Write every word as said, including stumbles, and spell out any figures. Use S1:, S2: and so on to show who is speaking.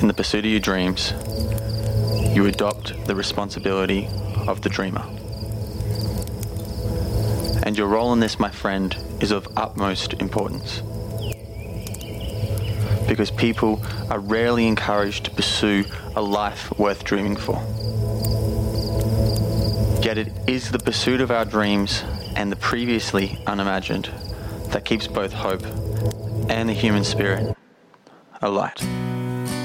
S1: in the pursuit of your dreams, you adopt the responsibility of the dreamer. And your role in this, my friend, is of utmost importance. Because people are rarely encouraged to pursue a life worth dreaming for. Yet it is the pursuit of our dreams and the previously unimagined that keeps both hope and the human spirit alight.